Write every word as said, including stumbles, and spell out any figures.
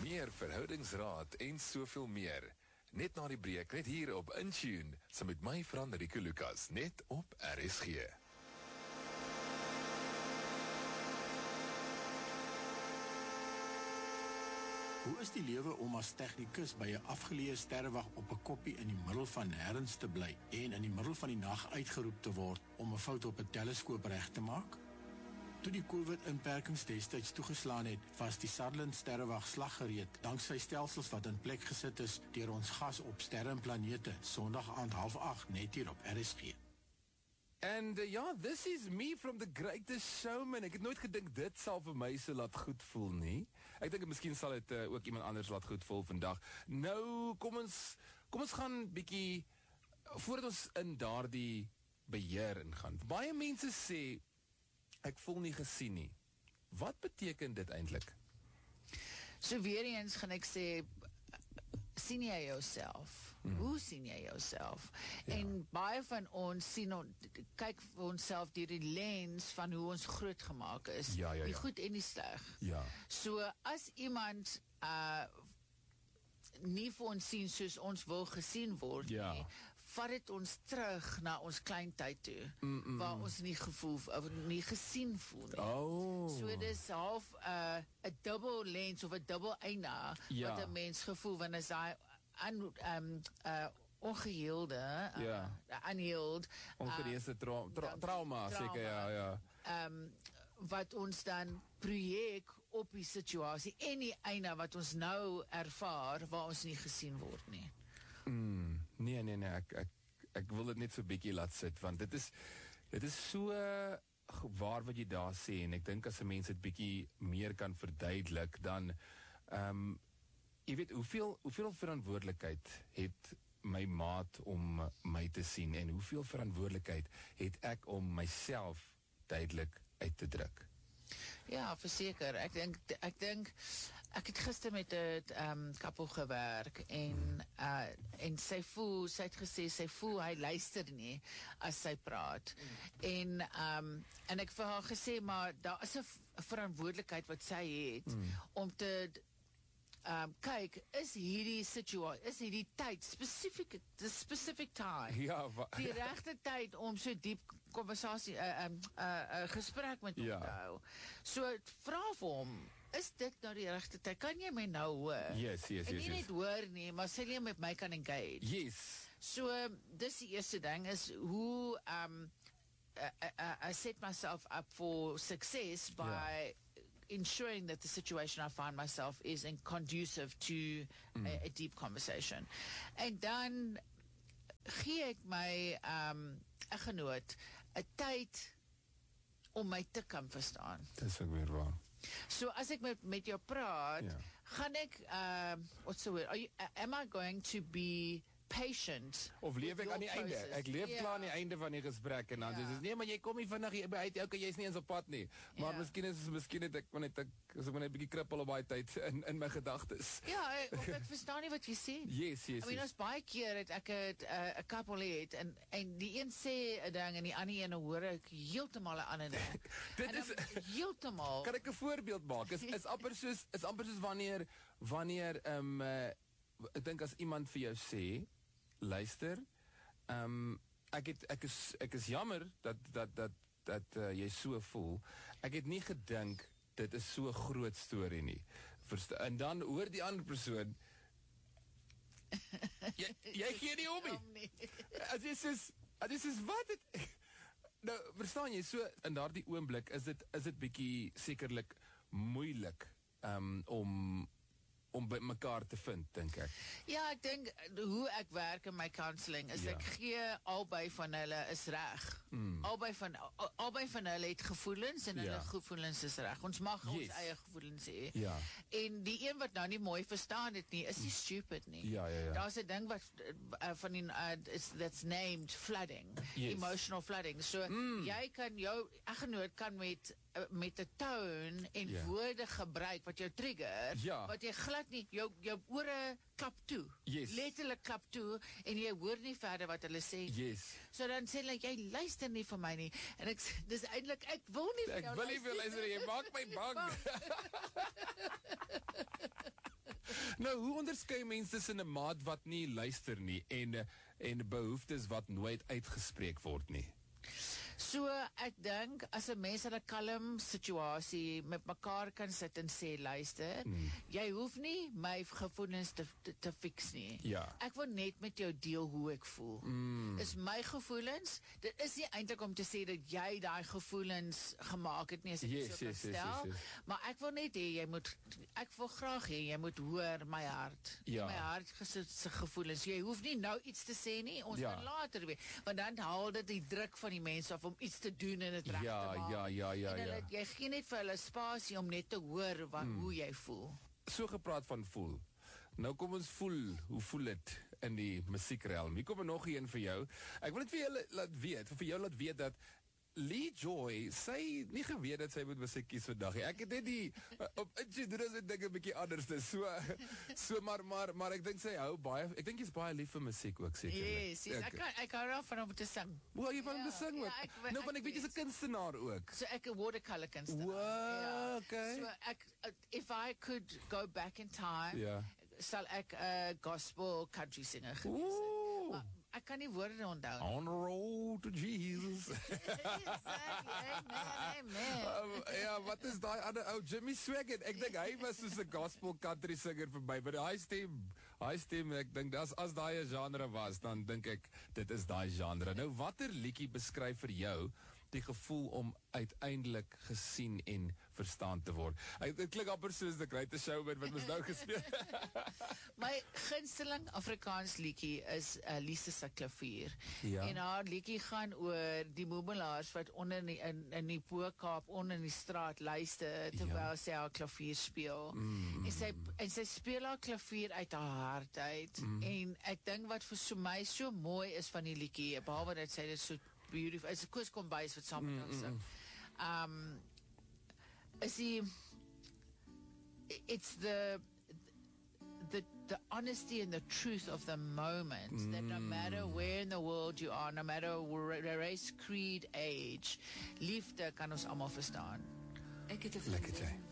meer verhoudingsraad en soveel meer. Net na die breek, net hier op Intune, saam met my vriend Rico Lucas, net op R S G. Hoe is die lewe om as tegnikus by 'n afgeleë sterrewag op 'n koppie in die middel van nêrens te bly en in die middel van die nag uitgeroep te word om 'n fout op 'n teleskoop reg te maak? Toe die COVID-inperkings destyds toegeslaan het, was die Sutherland sterrewag slaggereed danksy stelsels wat in plek gesit is deur ons gas op sterre en planete, Sondag aand half agt net hier op R S G. And uh, ja, this is me from the Greatest Showman. Ek het nooit gedink dit sal vir my so laat goed voel nie. Ek dink miskien sal dit uh, ook iemand anders laat goed voel vandag. Nou, kom ons kom ons gaan bietjie voordat ons in daardie beheer ingaan. Baie mense sê ek voel nie gesien nie. Wat beteken dit eintlik? So weer eens gaan ek sê, sien jy jouself? Hmm. Hoe sien jy jouself? Ja. En baie van ons sien on, kyk vir onsself deur die lens van hoe ons groot gemaak is. Ja, ja, ja. Die goed en die sleg. Ja. So as iemand uh, nie vir ons sien soos ons wil gesien word ja. nie, vat dit ons terug na ons kleintyd toe, mm -mm. waar ons nie gevoel, of nie gesien voel nie. Oh. So dit is half 'n uh, 'n dubbel lens of 'n dubbel eina ja. wat 'n mens gevoel wanneer hy an um uh ongeheelde, uh, ja. unhealed, ongeneesde tra tra trauma, seker ja, ja. Um wat ons dan projek op die situasie en die eina wat ons nou ervaar waar ons nie gesien word nie. Mm, nee, nee, nee, ek, ek, ek wil dit net so bietjie laat sit, want dit is, dit is so waar wat jy daar sê, en ek dink as 'n mens dit bietjie meer kan verduidelik, dan, um, jy weet, hoeveel, hoeveel verantwoordelikheid het my maat om my te sien, en hoeveel verantwoordelikheid het ek om myself duidelik uit te druk? Ja, verseker. Ek dink ek dink ek het gister met 'n um, kappel gewerk en uh, en sy voel, sy het gesê sy voel hy luister nie as sy praat. Mm. En um, en ek vir haar gesê, maar daar is 'n verantwoordelikheid wat sy het mm. om te Um, kyk, is hierdie situasie, is hierdie tyd, specific, the specific time, ja, die regte tyd om so diep konversasie, 'n uh, um, uh, uh, gesprek met hom ja. te hou. So, vra vir hom, is dit nou die regte tyd? Kan jy my nou hoor? Yes, yes, en yes. nie yes. net hoor nie, maar sê jy met my kan engage. Yes. So, dis die eerste ding, is hoe um, uh, uh, I set myself up for success by yeah. ensuring that the situation I find myself is in conducive to mm. a, a deep conversation. En dan gee ek my um, eggenoot 'n tyd om my te kan verstaan. Dis ook weer waar. So as ek met, met jou praat, yeah. gaan ek, uh, what's the word, Are you, am I going to be patient? Of leef ek aan die einde? Process? Ek leef yeah. klaar aan die einde van die gesprek en dan yeah. dis nee, maar jy kom nie vinnig hier by uit, okay, jy's nie eens op pad nie. Maar yeah. miskien is miskien het ek maar net ek is ek maar net 'n bietjie krippel op baie tyd in in my gedagtes. Ja, of ek verstaan nie wat jy sê. Yes, yes. I mean, ons baie keer het ek 'n 'n couple het en en die een sê 'n ding en die ander een hoor ek heeltemal 'n ander ding. Dit is heeltemal. Kan ek 'n voorbeeld maak? Is is amper soos is amper soos wanneer wanneer ehm um, uh, ek dink as iemand vir jou sê luister, um, ek het ek is ek is jammer dat dat dat dat uh, jy so voel. Ek het nie gedink dit is so 'n groot storie nie. Versta en dan hoor die ander persoon jy jy gee nie om nie. Dit is dit is wat dit nou verstaan jy, so in daardie oomblik is dit is dit bietjie sekerlik moeilik um, om om by mekaar te vind, dink ek. Ja, ek dink hoe ek werk in my counselling is ja. ek gee albei van hulle is reg. Mm. Albei van al, albei van hulle het gevoelens en hulle ja. gevoelens is reg. Ons mag yes. ons eie gevoelens hê. Ja. En die een wat nou nie mooi verstaan het nie, is nie stupid nie. Ja, ja, ja. Daar's 'n ding wat uh, van die uh, is that's named flooding, yes. emotional flooding. So mm. jy kan jou eggenoot kan met met 'n toon en yeah. woorde gebruik wat jou trigger, ja. wat jy glad nie, jou, jou ore klap toe, yes. letterlik klap toe, en jy hoor nie verder wat hulle sê. Yes. So dan sê hulle, jy luister nie vir my nie, en ek, dis eintlik, ek wil nie vir ek jou wil nie vir luister, jy maak my bang. Nou, hoe onderskei mense tussen 'n maat wat nie luister nie en en behoeftes wat nooit uitgespreek word nie? So, ek dink, as 'n mens in 'n kalm situasie met mekaar kan sit en sê, luister, mm. jy hoef nie my gevoelens te, te, te fix nie. Ja. Ek wil net met jou deel hoe ek voel. Mm. Is my gevoelens, dit is nie eintlik om te sê dat jy daai gevoelens gemaak het nie, as ek yes, so kan yes, stel, yes, yes, yes. maar ek wil net hê, jy moet, ek wil graag hê, jy moet hoor my hart, ja. my hart se gevoelens. Jy hoef nie nou iets te sê nie, ons ja. kan later weer, want dan haal dit die druk van die mense af om iets te doen en het reg ja, te maak. Ja, ja, ja, en hulle, ja. jy gee net vir hulle spasie om net te hoor wat, hmm. hoe jy voel. So gepraat van voel. Nou kom ons voel, hoe voel het in die musiekrealm? Hier kom er nog een vir jou. Ek wil net vir jou laat weet, vir jou laat weet dat Lee Joy, sy nie geweet dat sy moet musiek kies vandag nie. Ek het net die uh, op Itchy doen as ek dink 'n bietjie anders is. So so maar maar maar ek dink sy hou baie. Ek dink jy's baie lief vir musiek ook seker. Yes, yes, ek kan ek hou van om te sing. Hoe jy van om te Ja, sing ook? ja, ek- Nou van ek ek weet jy's 'n kunstenaar ook. So ek 'n watercolor kunstenaar. Wow, okay. So ek uh, if I could go back in time, Ja. sal ek 'n uh, gospel country singer gewees het. Ooh. Maar ek kan nie woorde onthou. On the road to Jesus. Exactly. Amen, amen. Um, ja, wat is daai ander ou Jimmy Swaggart? Ek dink hy was soos 'n gospel country singer vir my, maar hy stem, hy stem, ek dink as as daai 'n genre was, dan dink ek dit is daai genre. Nou watter liedjie beskryf vir jou die gevoel om uiteindelik gesien en verstaan te word? Dit klink amper soos The Greatest Showman wat ons nou gespeel. My gunsteling Afrikaans liedjie is uh, Lise se klavier. Ja. En haar liedjie gaan oor die moemelaars wat onder in die, in, in die Bo-Kaap onder in die straat luister terwyl ja. sy haar klavier speel. Mm. En sy en sy speel haar klavier uit haar hart uit. Mm. En ek dink wat vir so my so mooi is van die liedjie, behalwe dat sy dit so beautiful, is 'n Koos Kombuis wat saam met ons sing. Um is die it's the the the honesty and the truth of the moment mm. that no matter where in the world you are, no matter where, race, creed, age, liefde kan ons almal verstaan. Ek het 'n Lekker jy.